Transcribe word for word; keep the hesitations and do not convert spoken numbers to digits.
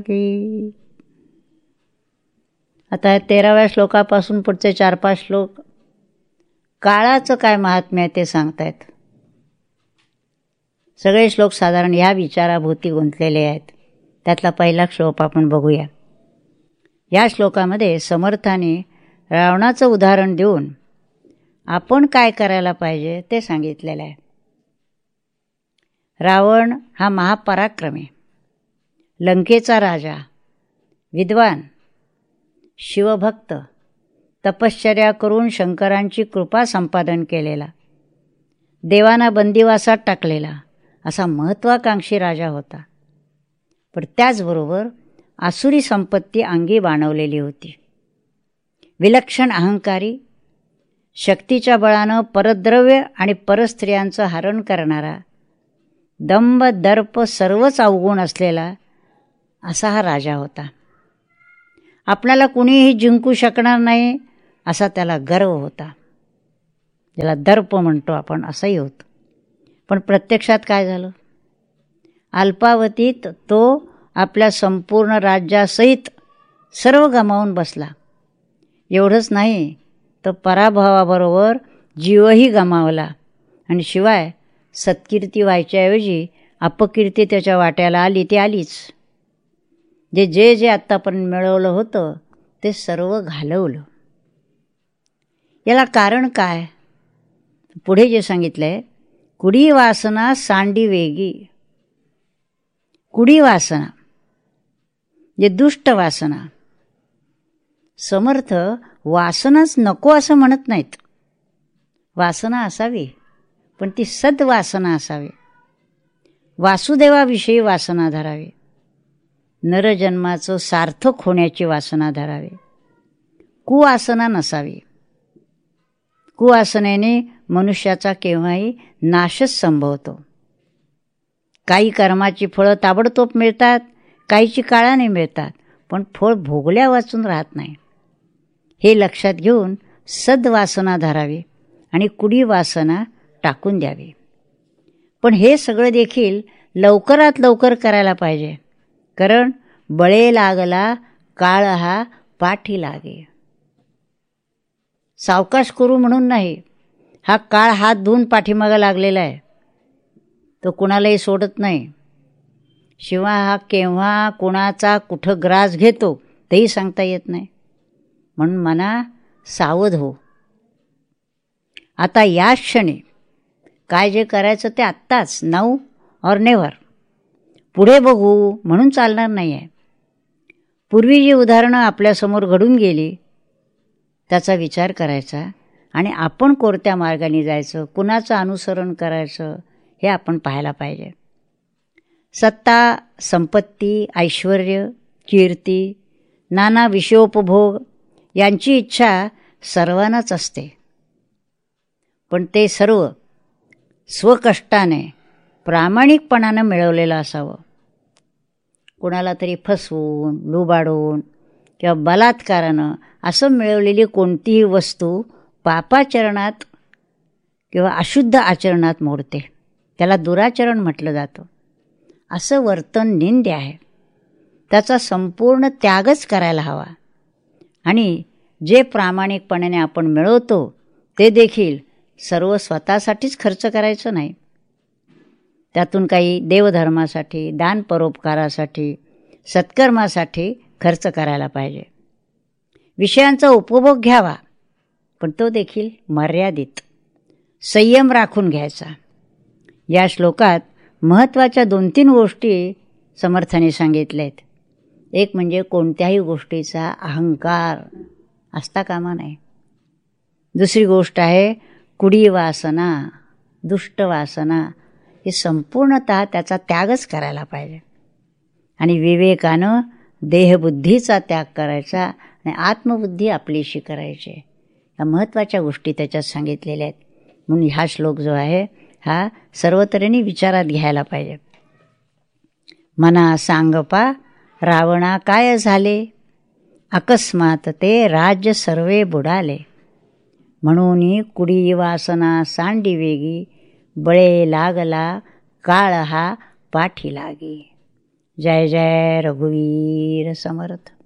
की आता तेराव्या श्लोकापासून पुढचे चार पाच श्लोक काळाचं काय महात्म्य आहे ते सांगतायत. सगळे श्लोक साधारण ह्या विचाराभोवती गुंतलेले आहेत. त्यातला पहिला श्लोक आपण बघूया. या श्लोकामध्ये समर्थाने रावणाचं उदाहरण देऊन आपण काय करायला पाहिजे ते सांगितलेलं आहे. रावण हा महापराक्रमी, लंकेचा राजा, विद्वान, शिवभक्त, तपश्चर्या करून शंकरांची कृपा संपादन केलेला, देवांना बंदिवासात टाकलेला असा महत्त्वाकांक्षी राजा होता. पण त्याचबरोबर आसुरी संपत्ती अंगी बाणवलेली होती. विलक्षण अहंकारी, शक्तीच्या बळानं परद्रव्य आणि परस्त्रियांचं हरण करणारा, दंभ दर्प सर्वच अवगुण असलेला असा हा राजा होता. आपल्याला कुणीही जिंकू शकणार नाही असा त्याला गर्व होता, ज्याला दर्प म्हणतो आपण, असंही होतं. पण प्रत्यक्षात काय झालं? अल्पावधीत तो आपल्या संपूर्ण राज्यासहित सर्व गमावून बसला. एवढंच नाही तर पराभवाबरोबर जीवही गमावला आणि शिवाय सत्कीर्ती व्हायच्याऐवजी अपकीर्ती त्याच्या वाट्याला आली ती आलीच. जे जे जे आत्तापर्यंत मिळवलं होतं ते सर्व घालवलं. याला कारण काय? पुढे जे सांगितलं आहे, कुडी वासना सांडी वेगी. कुडी वासना जे दुष्ट वासना. समर्थ वासनाच नको असं म्हणत नाहीत. वासना असावी पण ती सद्वासना असावी. वासुदेवाविषयी वासना धरावी. नरजन्माचं सार्थक होण्याची वासना धरावी. कुवासना नसावी. कुवासनेने मनुष्याचा केव्हाही नाशच संभवतो. काही कर्माची फळं ताबडतोब मिळतात, काहीची काळाने मिळतात, पण फळ भोगल्या वाचून राहत नाही. हे लक्षात घेऊन सद्वासना धरावी आणि कुडी वासना टाकून द्यावी. पण हे सगळं देखील लवकरात लवकर करायला पाहिजे, कारण बळे लागला काळ हा पाठी लागे. सावकाश करू म्हणून नाही, हा काळ हात धुवून पाठीमागं लागलेला आहे. तो कुणालाही सोडत नाही. शिवाय हा केव्हा कुणाचा कुठं ग्रास घेतो तेही सांगता येत नाही. म्हणून मना सावध हो. आता या क्षणी काय जे करायचं ते आत्ताच, नाऊ और नेव्हर. पुढे बघू म्हणून चालणार नाही आहे. पूर्वी जी उदाहरणं आपल्यासमोर घडून गेली त्याचा विचार करायचा आणि आपण कोणत्या मार्गाने जायचं, कुणाचं अनुसरण करायचं हे आपण पाहायला पाहिजे. सत्ता, संपत्ती, ऐश्वर्य, कीर्ती, नाना विषयोपभोग यांची इच्छा सर्वांनाच असते. पण ते सर्व स्वकष्टाने प्रामाणिकपणानं मिळवलेलं असावं. कुणाला तरी फसवून, लुबाडून किंवा बलात्कारानं असं मिळवलेली कोणतीही वस्तू पापाचरणात किंवा अशुद्ध आचरणात मोडते. त्याला दुराचरण म्हटलं जातं. असं वर्तन निंद्य आहे. त्याचा संपूर्ण त्यागच करायला हवा. आणि जे प्रामाणिकपणाने आपण मिळवतो ते देखील सर्व स्वतःसाठीच खर्च करायचं नाही. त्यातून काही देवधर्मासाठी, दान परोपकारासाठी, सत्कर्मासाठी खर्च करायला पाहिजे. विषयांचा उपभोग घ्यावा, पण तो देखील मर्यादित, संयम राखून घ्यायचा. या श्लोकात महत्त्वाच्या दोन तीन गोष्टी समर्थाने सांगितल्या आहेत. एक म्हणजे कोणत्याही गोष्टीचा अहंकार असता कामा नये. दुसरी गोष्ट आहे कुडी वासना, दुष्ट वासना, हे संपूर्णतः त्याचा त्यागच करायला पाहिजे. आणि विवेकानं देहबुद्धीचा त्याग करायचा आणि आत्मबुद्धी आपलीशी करायची. या महत्त्वाच्या गोष्टी त्याच्यात सांगितलेल्या आहेत. म्हणून हा श्लोक जो आहे हा सर्व तऱ्हेने विचारात घ्यायला पाहिजे. मना सांगपा रावणा काय झाले, अकस्मात ते राज्य सर्वे बुडाले. म्हणून कुडी वासना सांडी वेगी, बळे लागला काळ हा पाठी लागे. जय जय रघुवीर समर्थ.